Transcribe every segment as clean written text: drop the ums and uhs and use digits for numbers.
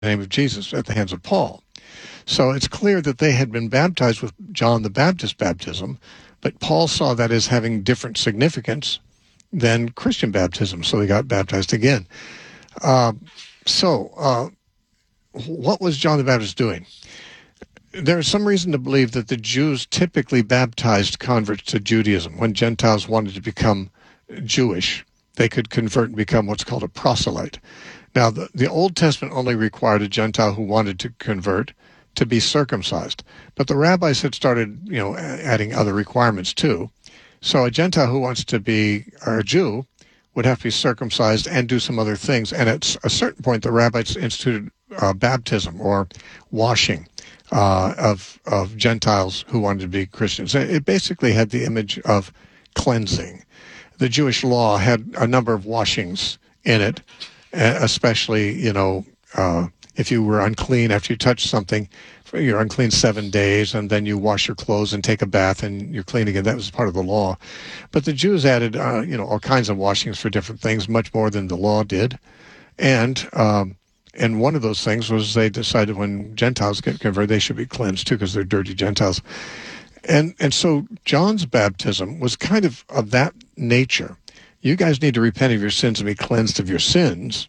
name of Jesus at the hands of Paul. So it's clear that they had been baptized with John the Baptist baptism, but Paul saw that as having different significance than Christian baptism, so they got baptized again. What was John the Baptist doing? There is some reason to believe that the Jews typically baptized converts to Judaism. When Gentiles wanted to become Jewish, they could convert and become what's called a proselyte. Now, the Old Testament only required a Gentile who wanted to convert to be circumcised. But the rabbis had started, adding other requirements too. So a Gentile who wants to be a Jew would have to be circumcised and do some other things. And at a certain point, the rabbis instituted baptism or washing of Gentiles who wanted to be Christians. It basically had the image of cleansing. The Jewish law had a number of washings in it, especially, if you were unclean after you touched something, you're unclean 7 days, and then you wash your clothes and take a bath, and you're clean again. That was part of the law. But the Jews added, all kinds of washings for different things, much more than the law did. And one of those things was they decided when Gentiles get converted, they should be cleansed too, because they're dirty Gentiles. And so John's baptism was kind of that nature. You guys need to repent of your sins and be cleansed of your sins.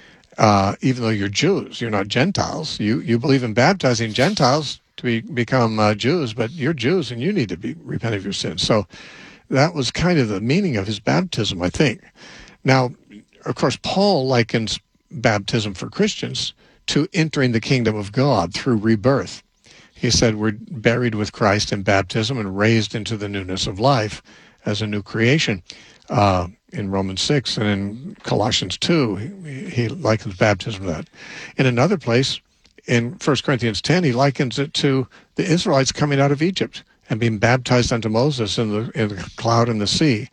Even though you're Jews, you're not Gentiles. You believe in baptizing Gentiles to become Jews, but you're Jews and you need to repent of your sins. So that was kind of the meaning of his baptism, I think. Now, of course, Paul likens baptism for Christians to entering the kingdom of God through rebirth. He said we're buried with Christ in baptism and raised into the newness of life as a new creation. In Romans 6 and in Colossians 2, he likens baptism to that. In another place, in 1 Corinthians 10, he likens it to the Israelites coming out of Egypt and being baptized unto Moses in the cloud and the sea.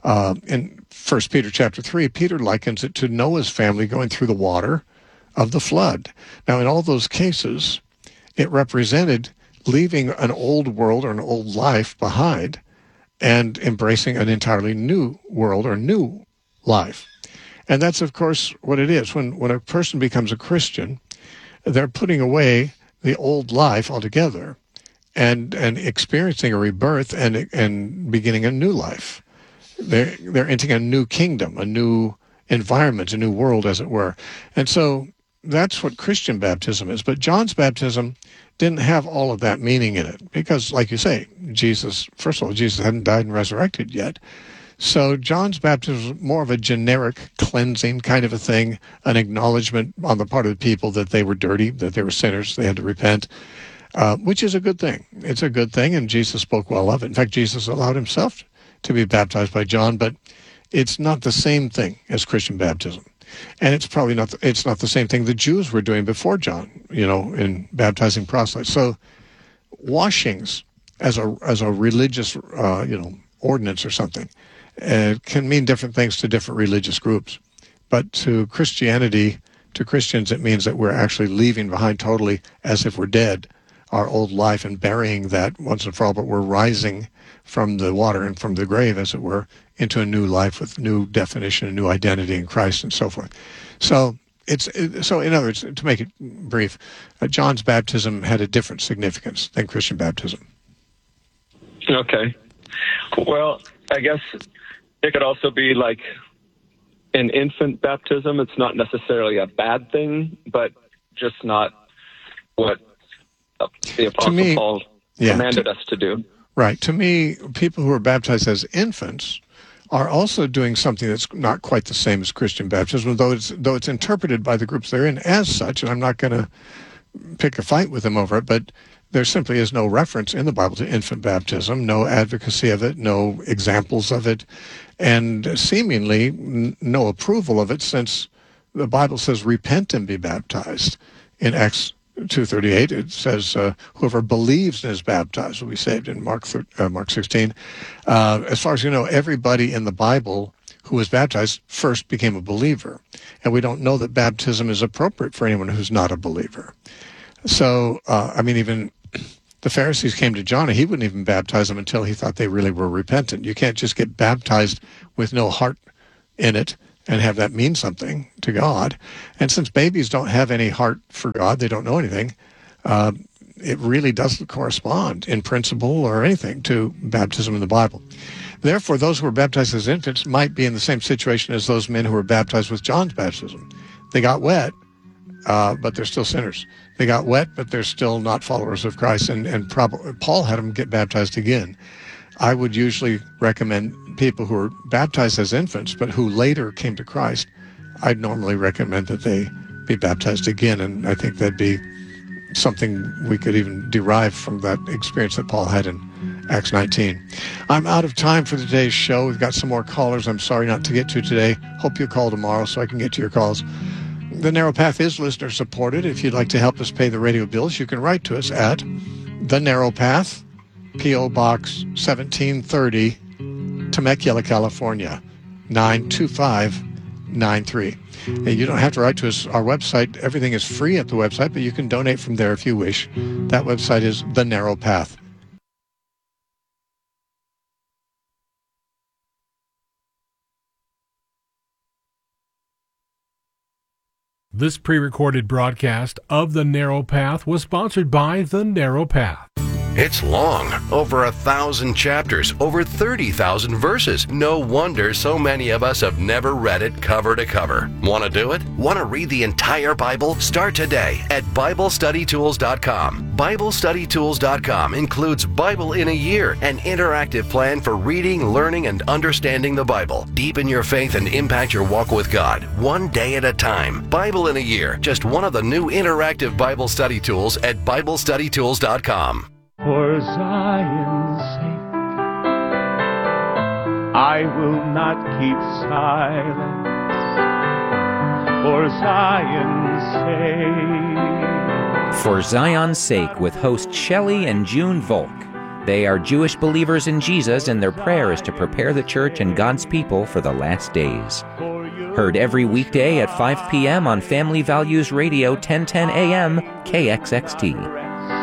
In 1 Peter chapter 3, Peter likens it to Noah's family going through the water of the flood. Now, in all those cases, it represented leaving an old world or an old life behind and embracing an entirely new world or new life. And that's, of course, what it is. When a person becomes a Christian, they're putting away the old life altogether and experiencing a rebirth and beginning a new life. They're entering a new kingdom, a new environment, a new world, as it were. And so that's what Christian baptism is. But John's baptism didn't have all of that meaning in it because, like you say, Jesus hadn't died and resurrected yet. So John's baptism was more of a generic cleansing kind of a thing, an acknowledgement on the part of the people that they were dirty, that they were sinners, they had to repent, which is a good thing. It's a good thing, and Jesus spoke well of it. In fact, Jesus allowed himself to be baptized by John, but it's not the same thing as Christian baptism. And it's probably not the same thing the Jews were doing before John, in baptizing proselytes. So washings as a religious, ordinance or something can mean different things to different religious groups. But to Christianity, to Christians, it means that we're actually leaving behind totally, as if we're dead, our old life and burying that once and for all, but we're rising from the water and from the grave, as it were, into a new life with new definition, a new identity in Christ, and so forth. So in other words, to make it brief, John's baptism had a different significance than Christian baptism. Okay. Well, I guess it could also be like an infant baptism. It's not necessarily a bad thing, but just not what the Apostle Paul commanded us to do. Right. To me, people who are baptized as infants are also doing something that's not quite the same as Christian baptism, though it's interpreted by the groups they're in as such, and I'm not going to pick a fight with them over it, but there simply is no reference in the Bible to infant baptism, no advocacy of it, no examples of it, and seemingly no approval of it, since the Bible says repent and be baptized. In Acts 2:38, it says, whoever believes and is baptized will be saved. In Mark 16, as far as you know, everybody in the Bible who was baptized first became a believer. And we don't know that baptism is appropriate for anyone who's not a believer. So, even the Pharisees came to John, and he wouldn't even baptize them until he thought they really were repentant. You can't just get baptized with no heart in it and have that mean something to God. And since babies don't have any heart for God, they don't know anything, it really doesn't correspond in principle or anything to baptism in the Bible. Therefore, those who were baptized as infants might be in the same situation as those men who were baptized with John's baptism. They got wet, but they're still sinners. They got wet, but they're still not followers of Christ. And Paul had them get baptized again. I would usually recommend people who are baptized as infants, but who later came to Christ, I'd normally recommend that they be baptized again. And I think that'd be something we could even derive from that experience that Paul had in Acts 19. I'm out of time for today's show. We've got some more callers I'm sorry not to get to today. Hope you'll call tomorrow so I can get to your calls. The Narrow Path is listener supported. If you'd like to help us pay the radio bills, you can write to us at The Narrow Path, P.O. Box 1730, Temecula, California, 92593. And you don't have to write to us. Our website, everything is free at the website, but you can donate from there if you wish. That website is The Narrow Path. This pre-recorded broadcast of The Narrow Path was sponsored by The Narrow Path. It's long, over 1,000 chapters, over 30,000 verses. No wonder so many of us have never read it cover to cover. Want to do it? Want to read the entire Bible? Start today at BibleStudyTools.com. BibleStudyTools.com includes Bible in a Year, an interactive plan for reading, learning, and understanding the Bible. Deepen your faith and impact your walk with God, one day at a time. Bible in a Year, just one of the new interactive Bible study tools at BibleStudyTools.com. For Zion's sake, I will not keep silent. For Zion's sake. For Zion's Sake with hosts Shelley and June Volk. They are Jewish believers in Jesus, and their prayer is to prepare the church and God's people for the last days. Heard every weekday at 5 p.m. on Family Values Radio 1010 AM KXXT.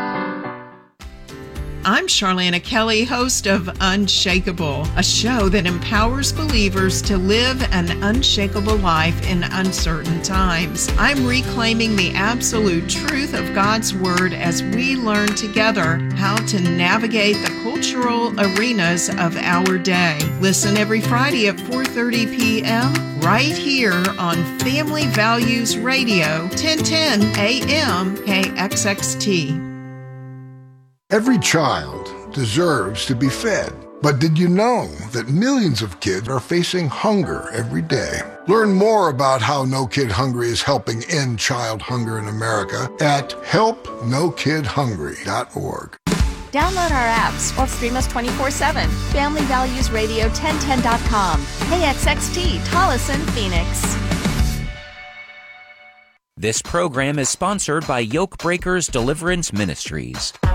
I'm Charlana Kelly, host of Unshakable, a show that empowers believers to live an unshakable life in uncertain times. I'm reclaiming the absolute truth of God's Word as we learn together how to navigate the cultural arenas of our day. Listen every Friday at 4:30 p.m. right here on Family Values Radio, 1010 AM KXXT. Every child deserves to be fed. But did you know that millions of kids are facing hunger every day? Learn more about how No Kid Hungry is helping end child hunger in America at helpnokidhungry.org. Download our apps or stream us 24/7. Family Values Radio 1010.com. KXXT, Tolleson, Phoenix. This program is sponsored by Yoke Breakers Deliverance Ministries.